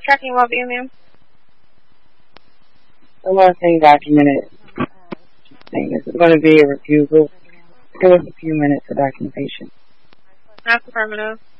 Tracking well being, ma'am. I want to say documented thing. This is going to be a refusal. Give us a few minutes for documentation. That's affirmative.